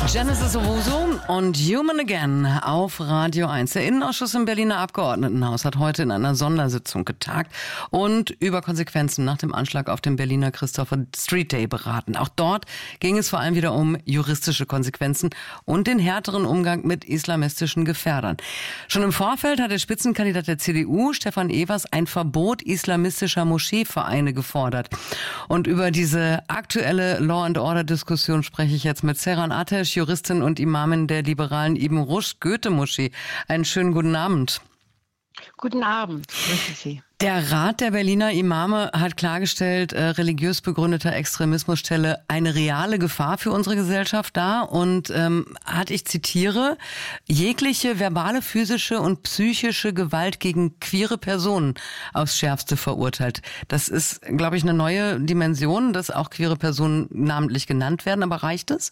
Genesis Owusu und Human Again auf Radio 1. Der Innenausschuss im Berliner Abgeordnetenhaus hat heute in einer Sondersitzung getagt und über Konsequenzen nach dem Anschlag auf den Berliner Christopher Street Day beraten. Auch dort ging es vor allem wieder um juristische Konsequenzen und den härteren Umgang mit islamistischen Gefährdern. Schon im Vorfeld hat der Spitzenkandidat der CDU, Stefan Evers, ein Verbot islamistischer Moscheevereine gefordert. Und über diese aktuelle Law-and-Order-Diskussion spreche ich jetzt mit Seyran Ateş, Juristin und Imamin der liberalen Ibn Rushd Goethe-Moschee. Einen schönen guten Abend. Guten Abend, grüße Sie. Der Rat der Berliner Imame hat klargestellt, religiös begründeter Extremismus stelle eine reale Gefahr für unsere Gesellschaft dar und hat, ich zitiere, jegliche verbale, physische und psychische Gewalt gegen queere Personen aufs Schärfste verurteilt. Das ist, glaube ich, eine neue Dimension, dass auch queere Personen namentlich genannt werden, aber reicht es?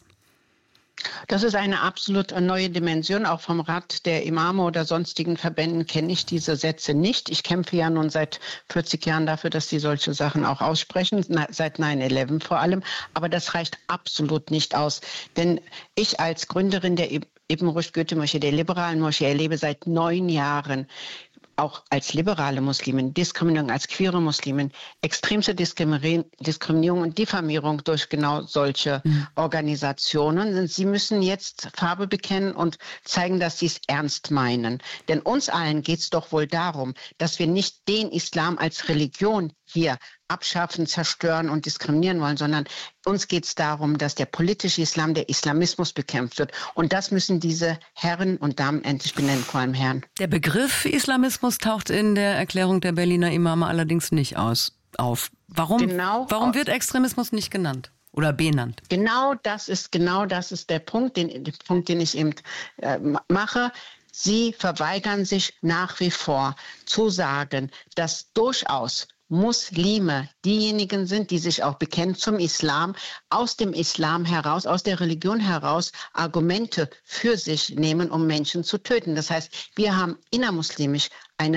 Das ist eine absolut neue Dimension. Auch vom Rat der Imame oder sonstigen Verbänden kenne ich diese Sätze nicht. Ich kämpfe ja nun seit 40 Jahren dafür, dass sie solche Sachen auch aussprechen, seit 9/11 vor allem. Aber das reicht absolut nicht aus. Denn ich als Gründerin der Ibn Rushd Goethe-Moschee, der liberalen Moschee, erlebe seit 9 Jahren auch als liberale Muslimin, Diskriminierung als queere Muslimin, extremste Diskriminierung und Diffamierung durch genau solche Organisationen. Sie müssen jetzt Farbe bekennen und zeigen, dass sie es ernst meinen. Denn uns allen geht es doch wohl darum, dass wir nicht den Islam als Religion hier abschaffen, zerstören und diskriminieren wollen, sondern uns geht es darum, dass der politische Islam, der Islamismus bekämpft wird. Und das müssen diese Herren und Damen endlich benennen, vor allem Herren. Der Begriff Islamismus taucht in der Erklärung der Berliner Imame allerdings nicht auf. Warum wird Extremismus nicht genannt oder benannt? Genau das ist der Punkt, den ich eben mache. Sie verweigern sich nach wie vor zu sagen, dass durchaus Muslime diejenigen sind, die sich auch bekennen zum Islam, aus dem Islam heraus, aus der Religion heraus Argumente für sich nehmen, um Menschen zu töten. Das heißt, wir haben innermuslimisch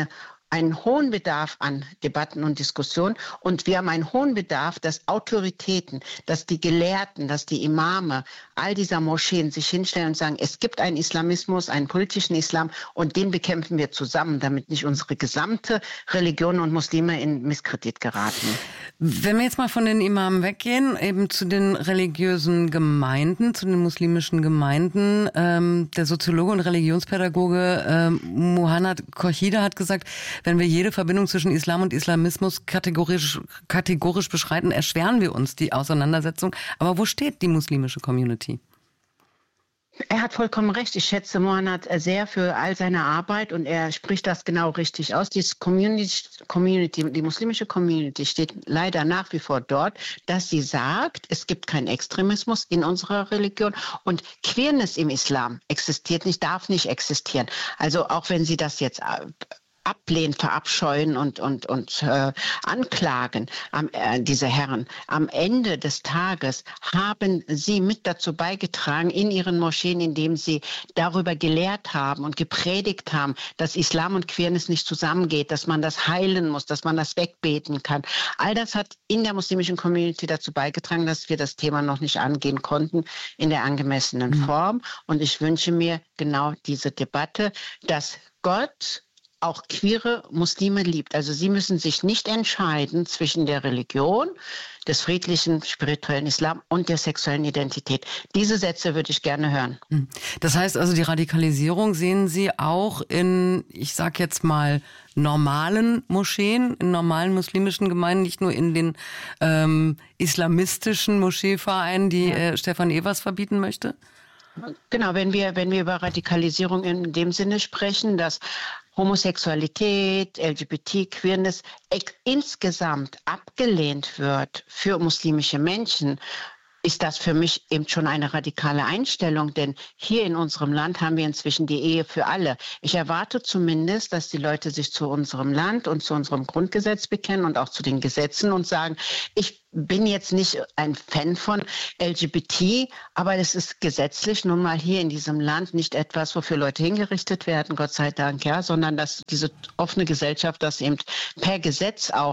einen hohen Bedarf an Debatten und Diskussionen und wir haben einen hohen Bedarf, dass Autoritäten, dass die Gelehrten, dass die Imame all dieser Moscheen sich hinstellen und sagen, es gibt einen Islamismus, einen politischen Islam und den bekämpfen wir zusammen, damit nicht unsere gesamte Religion und Muslime in Misskredit geraten. Wenn wir jetzt mal von den Imamen weggehen, eben zu den religiösen Gemeinden, zu den muslimischen Gemeinden, der Soziologe und Religionspädagoge Muhannad Khorchide hat gesagt, wenn wir jede Verbindung zwischen Islam und Islamismus kategorisch beschreiten, erschweren wir uns die Auseinandersetzung. Aber wo steht die muslimische Community? Er hat vollkommen recht. Ich schätze Muhannad sehr für all seine Arbeit und er spricht das genau richtig aus. Die muslimische Community steht leider nach wie vor dort, dass sie sagt, es gibt keinen Extremismus in unserer Religion und Queerness im Islam existiert nicht, darf nicht existieren. Also auch wenn sie das jetzt ablehnen, verabscheuen und anklagen, diese Herren. Am Ende des Tages haben sie mit dazu beigetragen in ihren Moscheen, indem sie darüber gelehrt haben und gepredigt haben, dass Islam und Queerness nicht zusammengeht, dass man das heilen muss, dass man das wegbeten kann. All das hat in der muslimischen Community dazu beigetragen, dass wir das Thema noch nicht angehen konnten in der angemessenen Form. Und ich wünsche mir genau diese Debatte, dass Gott auch queere Muslime liebt. Also sie müssen sich nicht entscheiden zwischen der Religion, des friedlichen, spirituellen Islam und der sexuellen Identität. Diese Sätze würde ich gerne hören. Das heißt also, die Radikalisierung sehen Sie auch in, ich sag jetzt mal, normalen Moscheen, in normalen muslimischen Gemeinden, nicht nur in den islamistischen Moscheevereinen, die Stefan Evers verbieten möchte? Genau, wenn wir über Radikalisierung in dem Sinne sprechen, dass Homosexualität, LGBT, Queerness insgesamt abgelehnt wird für muslimische Menschen, ist das für mich eben schon eine radikale Einstellung, denn hier in unserem Land haben wir inzwischen die Ehe für alle. Ich erwarte zumindest, dass die Leute sich zu unserem Land und zu unserem Grundgesetz bekennen und auch zu den Gesetzen und sagen, ich bin jetzt nicht ein Fan von LGBT, aber es ist gesetzlich nun mal hier in diesem Land nicht etwas, wofür Leute hingerichtet werden, Gott sei Dank, ja, sondern dass diese offene Gesellschaft, dass eben per Gesetz auch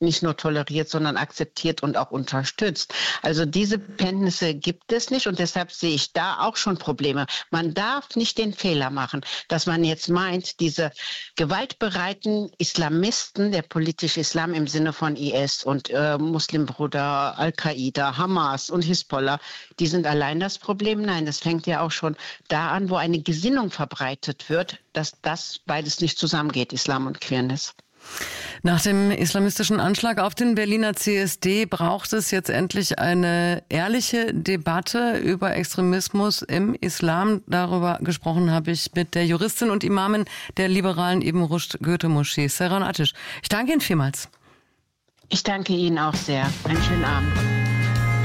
nicht nur toleriert, sondern akzeptiert und auch unterstützt. Also diese Kenntnisse gibt es nicht und deshalb sehe ich da auch schon Probleme. Man darf nicht den Fehler machen, dass man jetzt meint, diese gewaltbereiten Islamisten, der politische Islam im Sinne von IS und Muslimbruder, Al-Qaida, Hamas und Hisbollah, die sind allein das Problem. Nein, das fängt ja auch schon da an, wo eine Gesinnung verbreitet wird, dass das beides nicht zusammengeht, Islam und Queerness. Nach dem islamistischen Anschlag auf den Berliner CSD braucht es jetzt endlich eine ehrliche Debatte über Extremismus im Islam. Darüber gesprochen habe ich mit der Juristin und Imamin der liberalen Ibn Rushd Goethe-Moschee, Seyran Ateş. Ich danke Ihnen vielmals. Ich danke Ihnen auch sehr. Einen schönen Abend.